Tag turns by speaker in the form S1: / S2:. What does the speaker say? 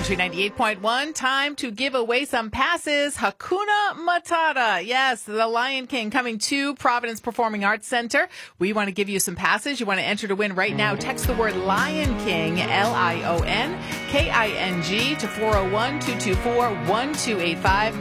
S1: Country 98.1. Time to give away some passes. Hakuna Matata. Yes, the Lion King coming to Providence Performing Arts Center. We want to give you some passes. You want to enter to win right now. Text the word Lion King, Lionking, to 401-224-1285.